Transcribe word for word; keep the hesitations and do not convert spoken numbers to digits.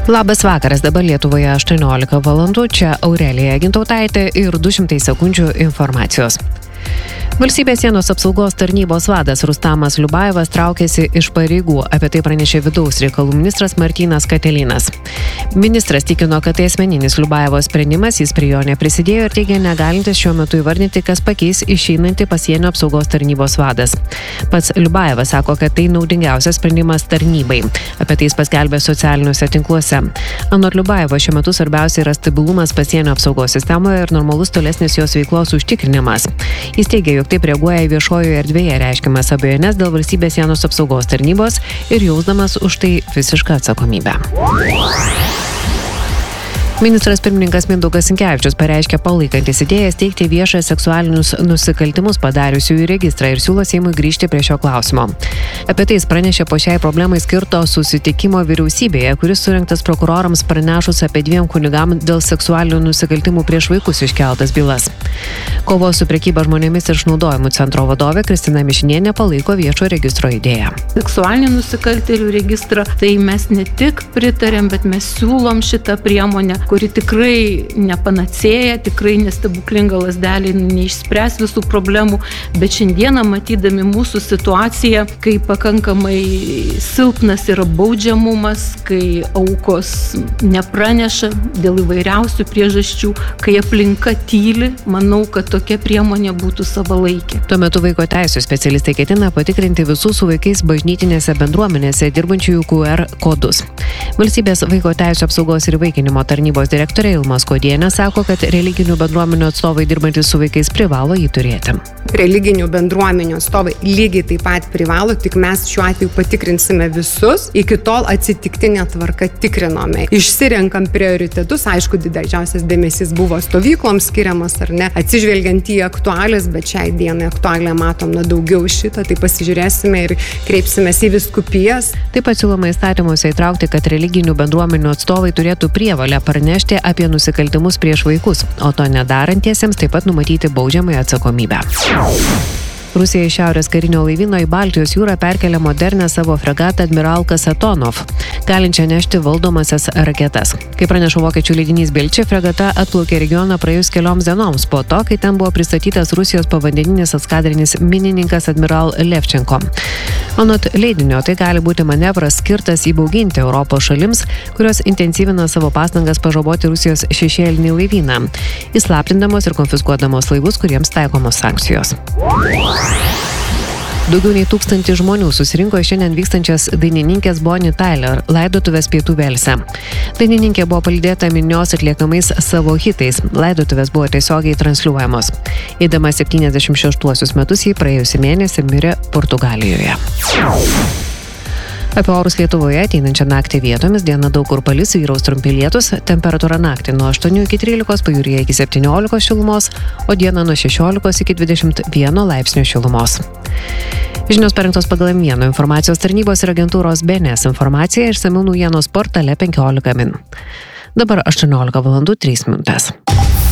Labas vakaras, dabar Lietuvoje aštuoniolika valandų, čia Aurelija Gintautaitė ir du šimtai sekundžių informacijos. Valstybės sienos apsaugos tarnybos vadas Rustamas Liubajevas traukėsi iš pareigų, apie tai pranešė vidaus reikalų ministras Martynas Katilinas. Ministras tikino, kad tai asmeninis Liubajevo sprendimas, jis prie jo neprisidėjo ir teigė negalintis šiuo metu įvardinti, kas pakeis išeinantį pasienio apsaugos tarnybos vadas. Pats Liubajevas sako, kad tai naudingiausias sprendimas tarnybai. Apie tai jis paskelbė socialiniuose tinkluose. Anot Liubajevo šiuo metu svarbiausia yra stabilumas pasienio apsaugos sistemoje ir normalus tolesnis jos veiklos užtikrinimas. Jis teigia, jog taip reaguoja į viešojoje erdvėje reiškiamas abejonės dėl valstybės sienos apsaugos tarnybos ir jausdamas už tai visišką atsakomybę. Ministras pirmininkas Mindaugas Sinkevičius pareiškė palaikantis idėją steigti viešą seksualinius nusikaltimus padariusiųjų registrą ir siūlo Seimui grįžti prie šio klausimo. Apie tai jis pranešė po šiai problemai skirto susitikimo vyriausybėje, kuris surengtas prokurorams pranešus apie dviem kunigam dėl seksualinių nusikaltimų prieš vaikus iškeltas bylas. Kovos su prekyba žmonėmis ir išnaudojimu centro vadovė Kristina Mišinienė palaiko viešo registro idėją. Seksualinių nusikaltėlių registrą, tai mes ne tik pritarėm, bet mes siūlom šitą priemonę, kuri tikrai nepanacėja, tikrai nestebuklinga lazdelė, neišspręs visų problemų, bet šiandieną matydami mūsų situaciją, kai pakankamai silpnas yra baudžiamumas, kai aukos nepraneša dėl įvairiausių priežasčių, kai aplinka tyli, manau, kad tokia priemonė būtų savalaikė. Tuo metu vaiko teisių specialistai ketina patikrinti visų su vaikais bažnytinėse bendruomenėse dirbančiųjų Q R kodus. Valstybės vaiko teisių apsaugos ir įvaikinimo tarnybos direktorė Ilma Skuodienė sako, kad religinių bendruomenių atstovai dirbantys su vaikais privalo jį turėti. Religinių bendruomenių atstovai lygiai taip pat privalo, tik mes šiuo atveju patikrinsime visus. Iki tol atsitiktinė tvarka tikrinome. Išsirenkam prioritetus, aišku, didžiausias dėmesys buvo stovykloms skiriamas ar ne, atsižvelgiant į aktualijas, bet šiai dienai aktualią matom na daugiau šitą, tai pasižiūrėsime ir kreipsimės į vyskupijas. Taip pat siūloma įstatymuose įtraukti, kad religinių bendruomenių atstovai turėtų prievolę pranešti apie nusikaltimus prieš vaikus, o to nedarantiesiems taip pat numatyti baudžiamąją atsakomybę. Rusija iš šiaurės karinio laivyno į Baltijos jūrą perkelia modernę savo fregatą Admiralką Satonov, galinčią nešti valdomasias raketas. Kaip praneša vokiečių leidinys Bild, fregata atplaukė regioną praėjus kelioms dienoms po to, kai ten buvo pristatytas Rusijos povandeninis atskadrinis minininkas Admiral Levčenko. Anot leidinio, tai gali būti manevras skirtas įbauginti Europos šalims, kurios intensyvina savo pastangas pažaboti Rusijos šešėlinį laivyną, įslaptindamos ir konfiskuodamos laivus, kuriems taikomos sankcijos. Daugiau nei tūkstantį žmonių susirinko šiandien vykstančias dainininkės Bonnie Tyler laidotuvės Pietų Velse. Dainininkė buvo palydėta minios atliekamais savo hitais. Laidotuvės buvo tiesiogiai transliuojamos. Eidama septyniasdešimt šeštuosius metus jį praėjusį mėnesį mirė Portugalijoje. Apie orus Lietuvoje ateinančią naktį vietomis, dieną daug kur palis, vyraus trumpi lietūs, temperatūra naktį nuo aštuonių iki trylikos, pajūryje iki septyniolikos šilumos, o dieną nuo šešiolikos iki dvidešimt vieno laipsnio šilumos. Žinios parengtos pagal M vienas informacijos tarnybos ir agentūros B N S informacija išsamių naujienos portale penkiolika min. Dabar aštuoniolika valandų trys minutės.